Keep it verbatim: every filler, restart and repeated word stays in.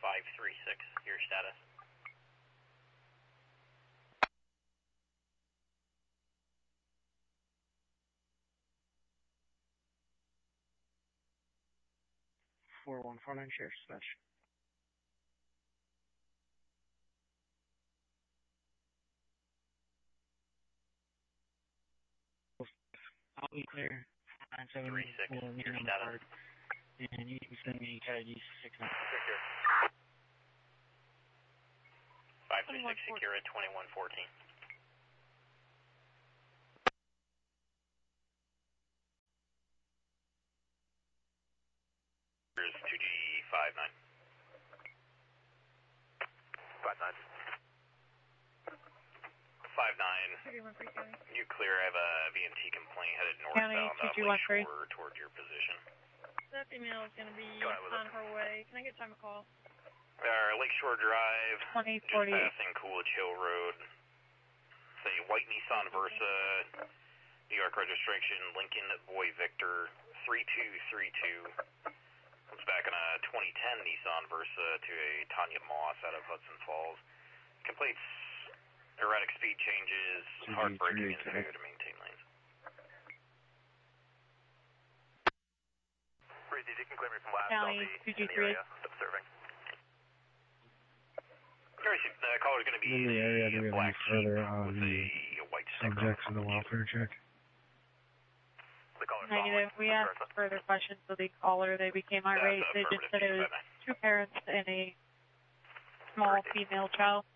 five three six, your status. four one four nine, sheriff's dispatch. I'll be clear. nine seven three six, will need your a number status. card. And you can send me Cat I D six nine. five three six, Secura twenty-one fourteen. Here's two G five nine. five nine. five nine. You clear, I have a V M T complaint headed northbound on Lake Shore toward your position. That female is going to be on her way. Can I get time to call? Uh, Lakeshore Drive, twenty just forty. passing Coolidge Hill Road. It's a white Nissan Versa, New York registration, Lincoln Boy Victor three two three two. Comes back in a twenty ten Nissan Versa to a Tanya Moss out of Hudson Falls. Completes erratic speed changes, hard braking, and failure to maintain lanes. Breezy, you can clear me from last. County, I'll two be G in the three. area observing. The caller is going to be In the area, do we have any further on the subjects of the welfare check? The caller's Negative. We asked further questions of the caller. They became irate. They just said it was two parents and a small female child.